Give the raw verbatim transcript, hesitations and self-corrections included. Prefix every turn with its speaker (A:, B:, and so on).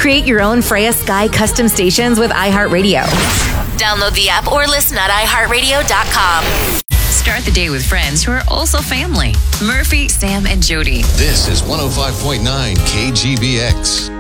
A: Create your own Freya Sky custom stations with iHeartRadio. Download the app or listen at i heart radio dot com.
B: Start the day with friends who are also family. Murphy, Sam, and Jody.
C: This is one oh five point nine K G B X.